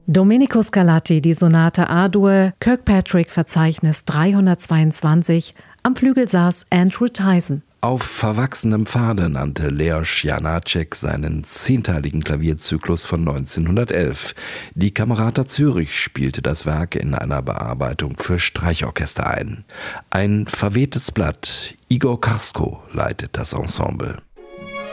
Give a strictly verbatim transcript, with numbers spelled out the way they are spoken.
Domenico Scarlatti, die Sonate A-Dur, Kirkpatrick-Verzeichnis dreihundertzweiundzwanzig, am Flügel saß Andrew Tyson. Auf verwachsenem Pfade nannte Leos Janáček seinen zehnteiligen Klavierzyklus von neunzehnhundertelf. Die Camerata Zürich spielte das Werk in einer Bearbeitung für Streichorchester ein. Ein verwehtes Blatt, Igor Karsko leitet das Ensemble.